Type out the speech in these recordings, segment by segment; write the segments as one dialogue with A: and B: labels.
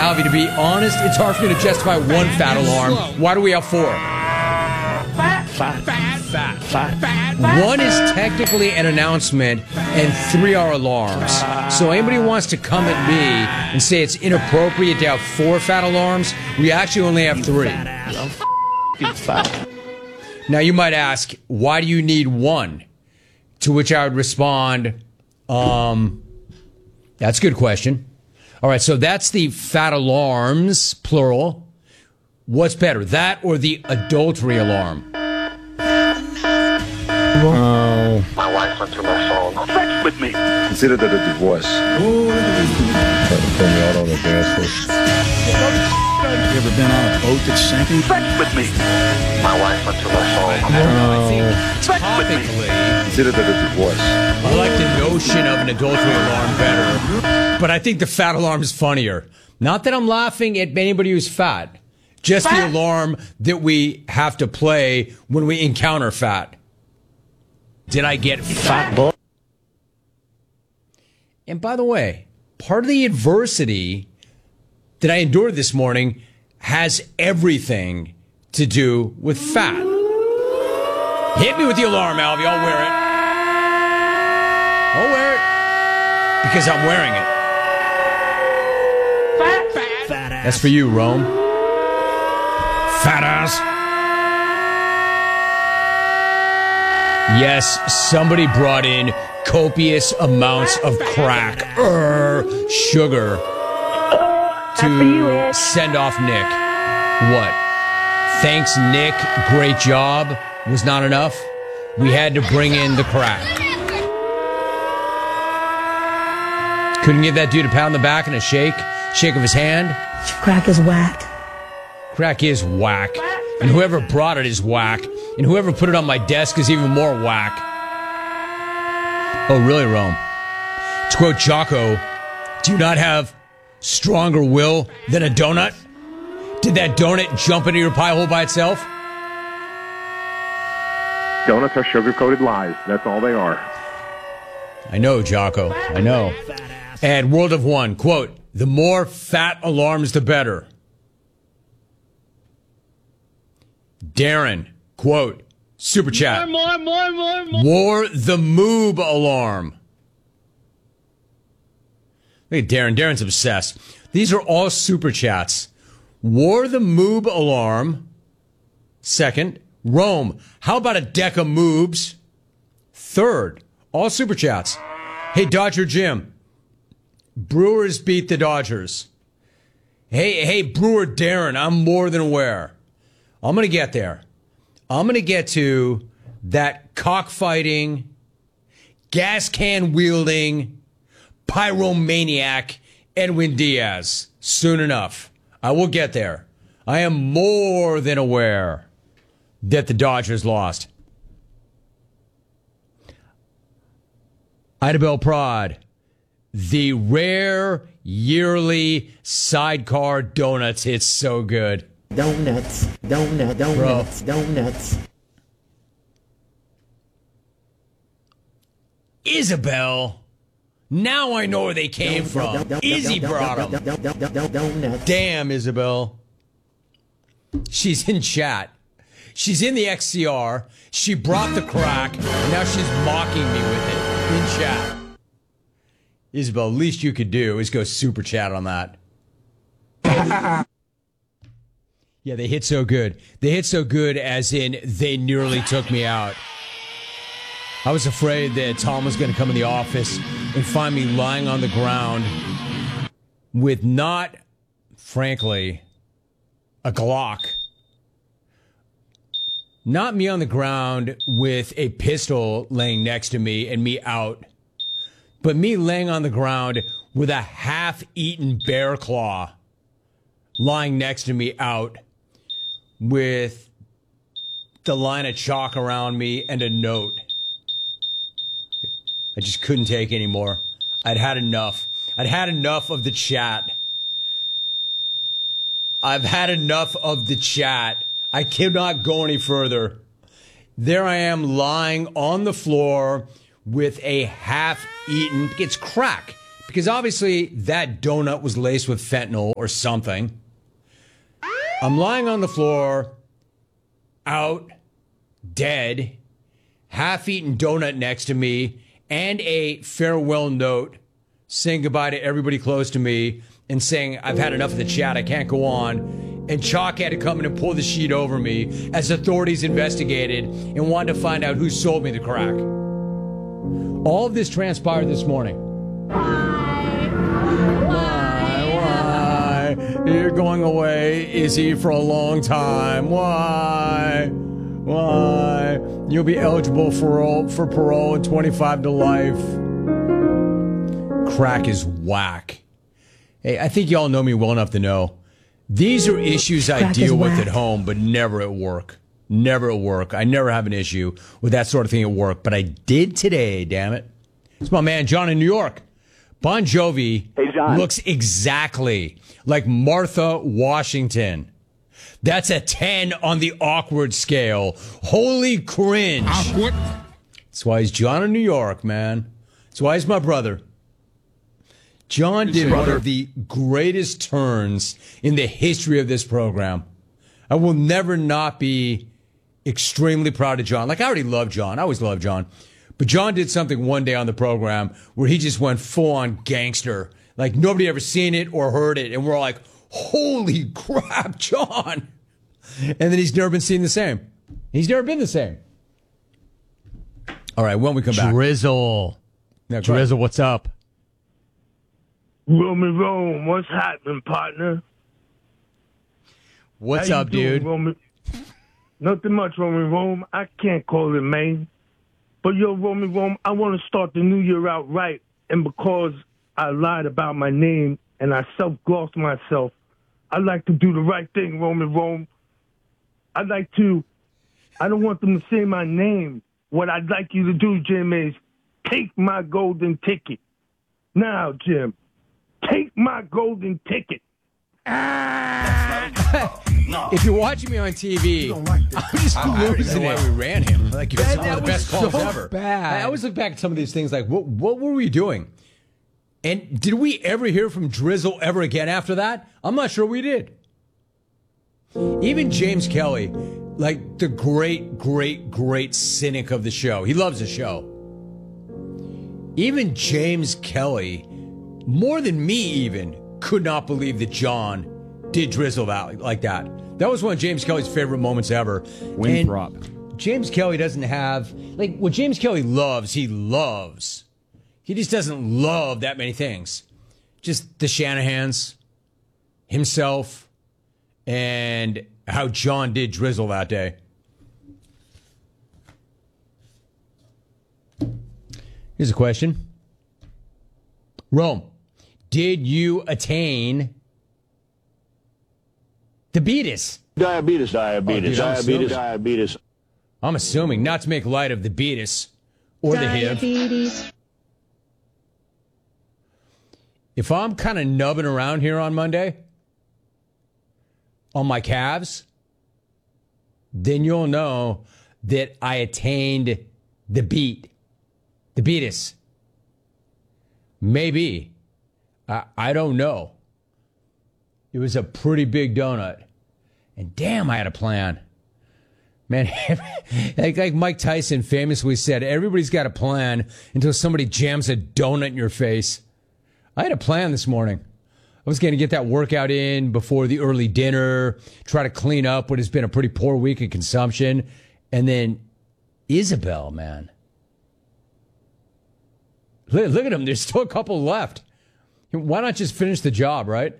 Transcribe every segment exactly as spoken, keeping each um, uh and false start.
A: Alvy, to be honest, it's hard for me to justify one fat alarm. Why do we have four?
B: Fat, fat, fat, fat, fat, fat.
A: One is technically an announcement, and three are alarms. So anybody who wants to come at me and say it's inappropriate to have four fat alarms, we actually only have three. Now you might ask, why do you need one? To which I would respond, um, that's a good question. All right, so that's the fat alarms, plural. What's better, that or the adultery alarm?
C: Oh.
D: My wife went through my phone. Sex with me.
C: Consider that a divorce. Ooh, put me out on the dance floor.
B: You ever been on a boat that's sinking?
D: Sex with me. My wife went through my phone.
A: I don't know, I think
D: Sex with me.
A: topically,
C: Consider that a divorce.
A: I like the notion of an adultery alarm better, but I think the fat alarm is funnier. Not that I'm laughing at anybody who's fat, just the alarm that we have to play when we encounter fat. Did I get fat bull? And by the way, part of the adversity that I endured this morning has everything to do with fat. Hit me with the alarm, Alvy. I'll wear it. I'll wear it because I'm wearing it.
B: Fat, fat, fat ass.
A: That's for you, Rome. Fat ass. Yes, somebody brought in copious amounts of crack, er, sugar to send off Nick. What? Thanks, Nick. Great job. Was not enough. We had to bring in the crack. Couldn't give that dude a pat on the back and a shake, shake of his hand.
E: Crack is whack.
A: Crack is whack. And whoever brought it is whack. And whoever put it on my desk is even more whack. Oh, really, Rome? To quote Jocko, do you not have stronger will than a donut? Did that donut jump into your pie hole by itself?
F: Donuts are sugar-coated lies. That's all they are.
A: I know, Jocko. I know. And World of One, quote, the more fat alarms, the better. Darren, quote, super chat.
B: More, more, more, more.
A: Wore the moob alarm. Look at Darren. Darren's obsessed. These are all super chats. Wore the moob alarm. Second. Rome, how about a deck of moobs? Third. All super chats. Hey, Dodger Jim. Brewers beat the Dodgers. Hey, hey, Brewer Darren, I'm more than aware. I'm going to get there. I'm going to get to that cockfighting, gas can wielding, pyromaniac Edwin Diaz soon enough. I will get there. I am more than aware that the Dodgers lost. Idabel Prod, the rare yearly sidecar donuts. It's so good.
E: Donuts, donut, donuts,
A: Bro.
E: donuts.
A: Isabel. Now I know where they came from. Izzy brought them.
E: Donuts.
A: Damn, Isabel. She's in chat. She's in the X C R. She brought the crack, and now she's mocking me with it in chat. Isabel, least you could do is go super chat on that. Yeah, they hit so good. They hit so good as in they nearly took me out. I was afraid that Tom was going to come in the office and find me lying on the ground with not, frankly, a Glock. Not me on the ground with a pistol laying next to me and me out, but me laying on the ground with a half-eaten bear claw lying next to me out with the line of chalk around me and a note. I just couldn't take anymore. I'd had enough. I'd had enough of the chat. I've had enough of the chat. I cannot go any further. There I am lying on the floor with a half-eaten, it's crack, because obviously that donut was laced with fentanyl or something. I'm lying on the floor, out, dead, half-eaten donut next to me, and a farewell note saying goodbye to everybody close to me and saying, I've had enough of the chat, I can't go on. And Chalk had to come in and pull the sheet over me as authorities investigated and wanted to find out who sold me the crack. All of this transpired this morning. Why? Why? Why? You're going away, Izzy, for a long time. Why? Why? You'll be eligible for parole, for parole at twenty-five to life. Crack is whack. Hey, I think y'all know me well enough to know these are issues I
E: Crack
A: deal
E: is
A: with
E: whack.
A: at home, but never at work. Never at work. I never have an issue with that sort of thing at work, but I did today, damn it. It's my man, John in New York. Bon Jovi
G: Hey, John.
A: looks exactly like Martha Washington. That's a ten on the awkward scale. Holy cringe. Awkward. That's why he's John in New York, man. That's why he's my brother. John did one of the greatest turns in the history of this program. I will never not be extremely proud of John. Like, I already love John. I always love John. But John did something one day on the program where he just went full-on gangster. Like, nobody ever seen it or heard it. And we're all like, holy crap, John. And then he's never been seen the same. He's never been the same. All right, when we come back.
H: Drizzle.
A: Now, go ahead.
H: Drizzle, what's up?
I: Romy Rome, what's happening, partner?
H: What's
I: How you
H: up,
I: doing,
H: dude?
I: Romy? Nothing much, Romy Rome. I can't call it Maine. But yo, Romy Rome, I want to start the new year out right. And because I lied about my name and I self-glossed myself, I like to do the right thing, Romy Rome. I'd like to, I don't want them to say my name. What I'd like you to do, Jim, is take my golden ticket. Now, Jim, take my golden ticket.
A: If you're watching me on T V, I'm just losing it. Why we ran him? Like, it's
H: That-
A: one of
H: that
A: the best
H: was
A: calls
H: so
A: ever.
H: bad.
A: I always look back at some of these things like, what, what were we doing? And did we ever hear from Drizzle ever again after that? I'm not sure we did. Even James Kelly, like the great, great, great cynic of the show. He loves the show. Even James Kelly, more than me even, could not believe that John did Drizzle that like that. That was one of James Kelly's favorite moments ever.
H: Winthrop.
A: And James Kelly doesn't have, like, what James Kelly loves, he loves. He just doesn't love that many things. Just the Shanahans, himself, and how John did Drizzle that day. Here's a question. Rome, did you attain the beatus?
J: Diabetes, diabetes,
A: Oh, dude, I'm
J: diabetes,
A: assuming.
J: diabetes.
A: I'm assuming, not to make light of the beatus or the H I V.
E: Diabetes.
A: If I'm kind of nubbing around here on Monday on my calves, then you'll know that I attained the beat, the beatus. Maybe. I, I don't know. It was a pretty big donut. And damn, I had a plan. Man, like, like Mike Tyson famously said, everybody's got a plan until somebody jams a donut in your face. I had a plan this morning. I was going to get that workout in before the early dinner, try to clean up what has been a pretty poor week of consumption. And then Isabel, man. Look, look at them. There's still a couple left. Why not just finish the job, right?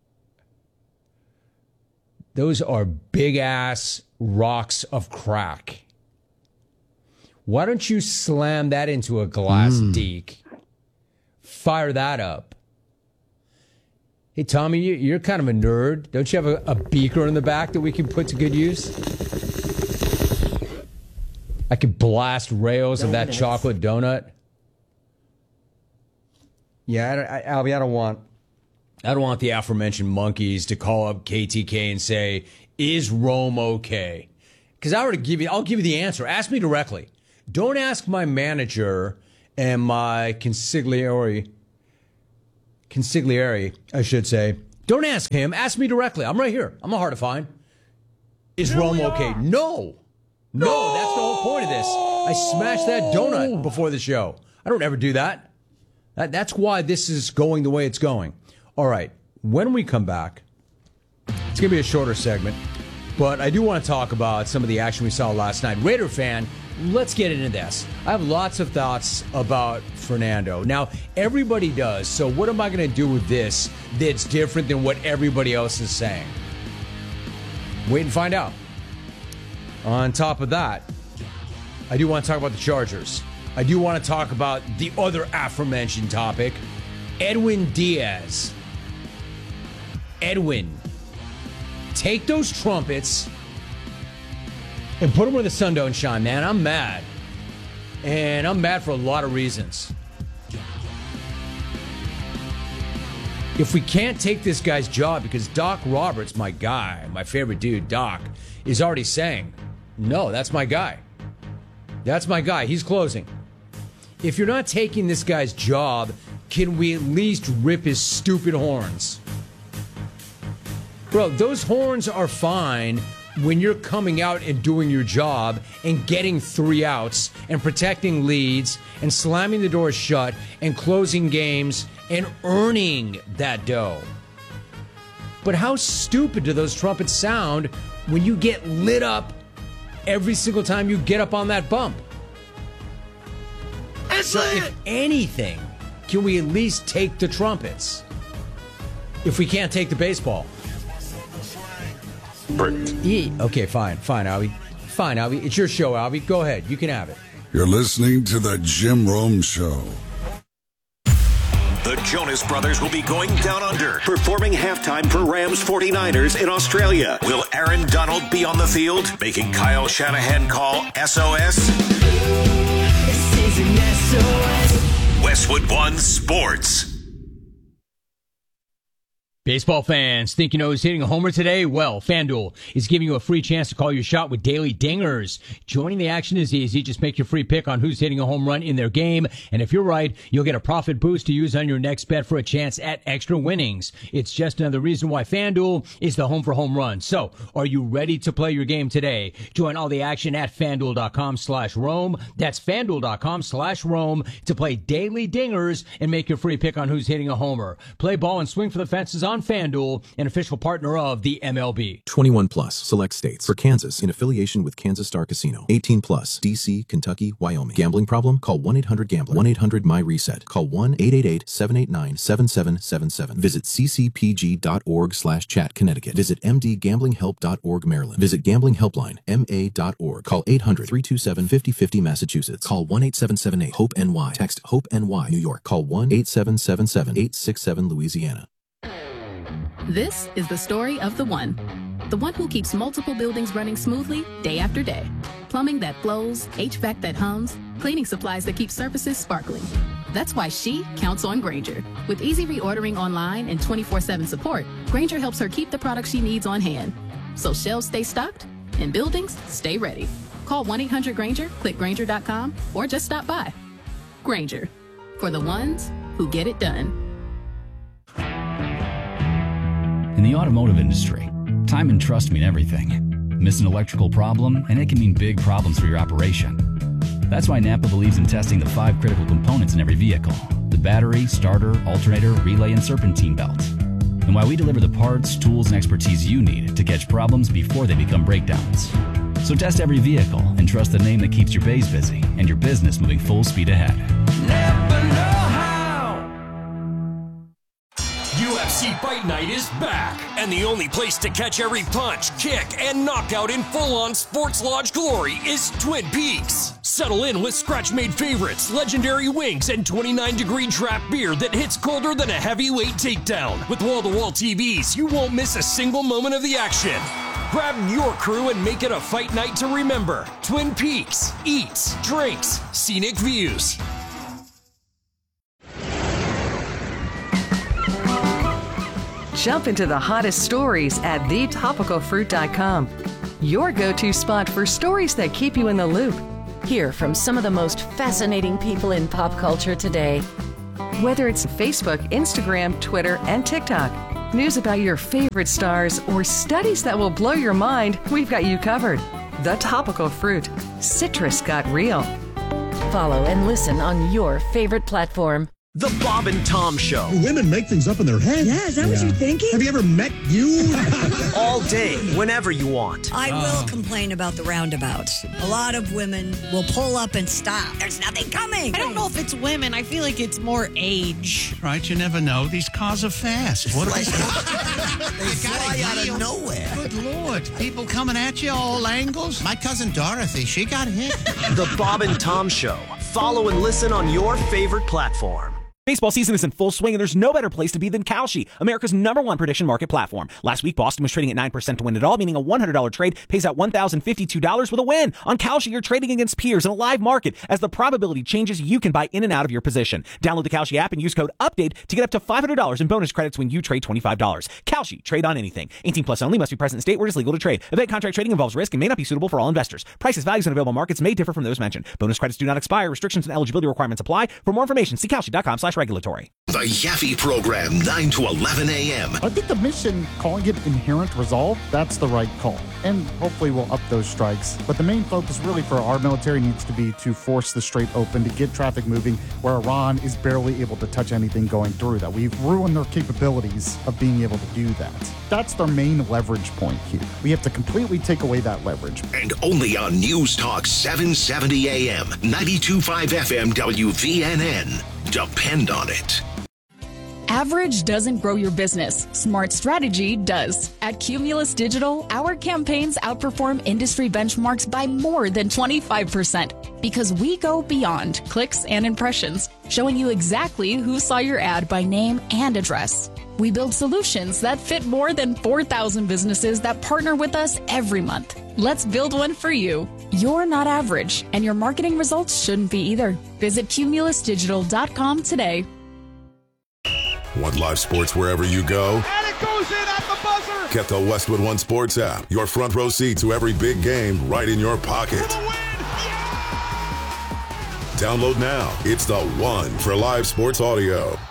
A: Those are big-ass rocks of crack. Why don't you slam that into a glass
H: Mm.
A: deek? Fire that up. Hey, Tommy, you, you're kind of a nerd. Don't you have a, a beaker in the back that we can put to good use? I could blast rails of that
E: Donuts.
A: chocolate donut. Yeah, I, don't- I, Albie, I don't want... I don't want the aforementioned monkeys to call up K T K and say, "Is Rome okay?" Because I already give you, I'll give you the answer. Ask me directly. Don't ask my manager and my consigliere Consigliere, I should say. Don't ask him. Ask me directly. I'm right here. I'm not hard to find. Is
B: Here
A: Rome
B: we
A: okay?
B: are.
A: No. No. No, that's the whole point of this. I smashed that donut before the show. I don't ever do that. that. That's why this is going the way it's going. All right. When we come back, it's going to be a shorter segment, but I do want to talk about some of the action we saw last night. Raider fan, let's get into this. I have lots of thoughts about Fernando. Now, everybody does, so what am I going to do with this that's different than what everybody else is saying? Wait and find out. On top of that, I do want to talk about the Chargers. I do want to talk about the other aforementioned topic, Edwin Diaz. Edwin, take those trumpets and put them where the sun don't shine, man. I'm mad. And I'm mad for a lot of reasons. If we can't take this guy's job, because Doc Roberts, my guy, my favorite dude, Doc, is already saying, no, that's my guy. That's my guy. He's closing. If you're not taking this guy's job, can we at least rip his stupid horns? Bro, those horns are fine when you're coming out and doing your job and getting three outs and protecting leads and slamming the doors shut and closing games and earning that dough. But how stupid do those trumpets sound when you get lit up every single time you get up on that bump? So if anything, can we at least take the trumpets? If we can't take the baseball. E- okay, fine, fine, Albie. Fine, Albie. It's your show, Albie. Go ahead. You can have it.
G: You're listening to The Jim Rome Show.
H: The Jonas Brothers will be going down under, performing halftime for Rams forty-niners in Australia. Will Aaron Donald be on the field, making Kyle Shanahan call S O S? This is an S O S. Westwood One Sports.
J: Baseball fans, think you know who's hitting a homer today? Well, FanDuel is giving you a free chance to call your shot with daily dingers. Joining the action is easy. Just make your free pick on who's hitting a home run in their game. And if you're right, you'll get a profit boost to use on your next bet for a chance at extra winnings. It's just another reason why FanDuel is the home for home runs. So, are you ready to play your game today? Join all the action at FanDuel.com slash Rome. That's FanDuel.com slash Rome to play daily dingers and make your free pick on who's hitting a homer. Play ball and swing for the fences on FanDuel, an official partner of the M L B.
K: twenty-one plus, select states. For Kansas, in affiliation with Kansas Star Casino. eighteen plus, D C, Kentucky, Wyoming. Gambling problem? Call one eight hundred gambler. one eight hundred my reset. Call one eight eight eight, seven eight nine, seven seven seven seven. Visit ccpg.org slash chat Connecticut. Visit m d gambling help dot org Maryland. Visit Gambling Helpline, M A dot org. Call eight hundred, three two seven, five zero five zero Massachusetts. Call one eight seven seven eight, HOPE N Y. Text HOPE N Y, New York. Call one eight seven seven seven, eight six seven Louisiana.
L: This is the story of the one. The one who keeps multiple buildings running smoothly day after day. Plumbing that flows, H V A C that hums, cleaning supplies that keep surfaces sparkling. That's why she counts on Grainger. With easy reordering online and twenty-four seven support, Grainger helps her keep the products she needs on hand. So shelves stay stocked and buildings stay ready. Call one eight hundred Grainger, click Grainger dot com, or just stop by. Grainger, for the ones who get it done.
M: In the automotive industry, time and trust mean everything. Miss an electrical problem, and it can mean big problems for your operation. That's why Napa believes in testing the five critical components in every vehicle: the battery, starter, alternator, relay, and serpentine belt. And why we deliver the parts, tools, and expertise you need to catch problems before they become breakdowns. So test every vehicle and trust the name that keeps your bays busy and your business moving full speed ahead.
B: Never know how.
N: U F C Fight Night is back, and the only place to catch every punch, kick, and knockout in full-on sports lodge glory is Twin Peaks. Settle in with scratch-made favorites, legendary wings, and twenty-nine degree draft beer that hits colder than a heavyweight takedown. With wall-to-wall T Vs, you won't miss a single moment of the action. Grab your crew and make it a fight night to remember. Twin Peaks. Eats, drinks, scenic views.
O: Jump into the hottest stories at the topical fruit dot com. Your go-to spot for stories that keep you in the loop.
P: Hear from some of the most fascinating people in pop culture today.
O: Whether it's Facebook, Instagram, Twitter, and TikTok, news about your favorite stars, or studies that will blow your mind, we've got you covered. The Topical Fruit. Citrus got real.
P: Follow and listen on your favorite platform.
Q: The Bob and Tom Show.
R: Women make things up in their head.
S: Yeah, is that yeah. what you're thinking?
R: Have you ever met you?
Q: All day, whenever you want.
S: I will complain about the roundabouts. A lot of women will pull up and stop. There's nothing coming.
T: I don't know if it's women. I feel like it's more age.
U: Right, you never know. These cars are fast. What
V: they fly out of nowhere.
U: Good Lord. People coming at you all angles. My cousin Dorothy, she got hit.
Q: The Bob and Tom Show. Follow and listen on your favorite platform.
W: Baseball season is in full swing, and there's no better place to be than Kalshi, America's number one prediction market platform. Last week, Boston was trading at nine percent to win it all, meaning a one hundred dollars trade pays out one thousand fifty-two dollars with a win. On Kalshi, you're trading against peers in a live market. As the probability changes, you can buy in and out of your position. Download the Kalshi app and use code UPDATE to get up to five hundred dollars in bonus credits when you trade twenty-five dollars. Kalshi, trade on anything. eighteen plus only, must be present in state where it is legal to trade. Event contract trading involves risk and may not be suitable for all investors. Prices, values, and available markets may differ from those mentioned. Bonus credits do not expire. Restrictions and eligibility requirements apply. For more information, see Kalshi.com slash regulatory.
H: The Yaffe Program, nine to eleven a.m.
X: I think the mission, calling it Inherent Resolve, that's the right call. And hopefully we'll up those strikes. But the main focus really for our military needs to be to force the Strait open, to get traffic moving where Iran is barely able to touch anything going through that. We've ruined their capabilities of being able to do that. That's their main leverage point here. We have to completely take away that leverage.
H: And only on News Talk seven seventy a.m., ninety-two point five F M W V N N. Depend on it.
Y: Average doesn't grow your business. Smart strategy does. At Cumulus Digital, our campaigns outperform industry benchmarks by more than twenty-five percent because we go beyond clicks and impressions, showing you exactly who saw your ad by name and address. We build solutions that fit more than four thousand businesses that partner with us every month. Let's build one for you. You're not average, and your marketing results shouldn't be either. Visit cumulus digital dot com today.
Z: Want live sports wherever you go?
B: And it goes in at the buzzer!
Z: Get the Westwood One Sports app. Your front row seat to every big game right in your pocket.
B: Yeah!
Z: Download now. It's the one for live sports audio.